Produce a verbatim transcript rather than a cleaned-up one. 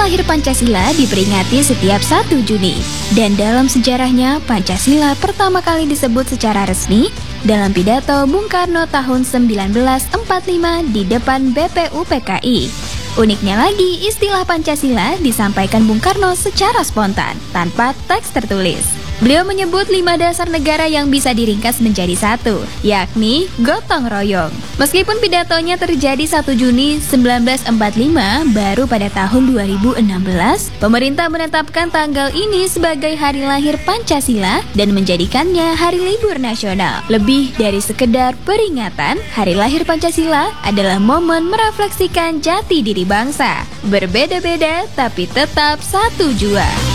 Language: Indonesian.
lahir Pancasila diperingati setiap satu Juni. Dan dalam sejarahnya, Pancasila pertama kali disebut secara resmi dalam pidato Bung Karno tahun seribu sembilan ratus empat puluh lima di depan B P U P K I. Uniknya lagi, istilah Pancasila disampaikan Bung Karno secara spontan, tanpa teks tertulis. Beliau menyebut lima dasar negara yang bisa diringkas menjadi satu, yakni gotong royong. Meskipun pidatonya terjadi satu Juni seribu sembilan ratus empat puluh lima, baru pada tahun dua ribu enam belas, pemerintah menetapkan tanggal ini sebagai hari lahir Pancasila dan menjadikannya hari libur nasional. Lebih dari sekedar peringatan, hari lahir Pancasila adalah momen merefleksikan jati diri bangsa. Berbeda-beda tapi tetap satu jua.